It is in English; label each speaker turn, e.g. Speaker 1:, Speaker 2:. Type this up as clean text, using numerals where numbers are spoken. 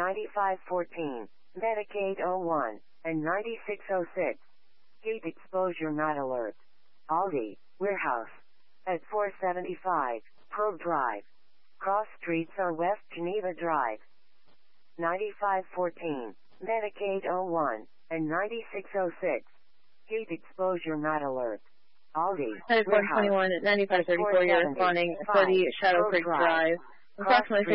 Speaker 1: 9514, Medicaid 01, and 9606. Heat exposure not alert. Aldi, warehouse. At 475, Pro Drive. Cross streets are West Geneva Drive. 9514, Medicaid 01, and 9606. Heat exposure not alert. Aldi,
Speaker 2: 9421 at 9534, you're responding for the Shadow Creek Drive. Approximately